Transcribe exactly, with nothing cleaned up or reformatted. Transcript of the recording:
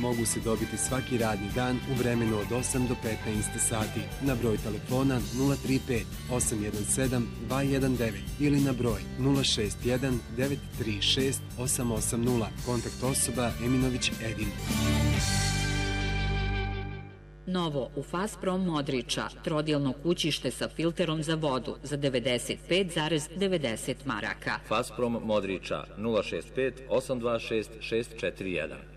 mogu se dobiti svaki radni dan u vremenu od osam do petnaest sati na broj telefona nula tri pet osam jedan sedam dva jedan devet ili na broj nula šest jedan devet tri šest osam osam nula. Kontakt osoba Eminović Edin. Novo u Fasprom Modriča, trodjelno kućište sa filterom za vodu za devedeset pet zarez devedeset maraka. Fasprom Modriča nula šest pet osam dva šest šest četiri jedan.